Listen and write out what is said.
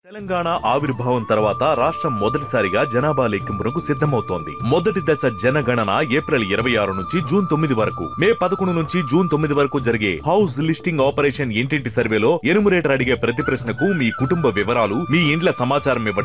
తెలంగాణ ఆవిర్భావం తర్వాత రాష్ట్రం మొదటిసారిగా జనాభా లెక్కింపునకు సిద్ధమవుతోంది. మొదటి దశ జనగణన ఏప్రిల్ 26 నుంచి జూన్ 9 వరకు, మే 11 నుంచి జూన్ 9 వరకు జరిగే హౌస్ లిస్టింగ్ ఆపరేషన్ ఇంటింటి సర్వేలో ఎనుమరేటర్ అడిగే ప్రతి ప్రశ్నకు మీ కుటుంబ వివరాలు, మీ ఇండ్ల సమాచారం ఇవ్వడం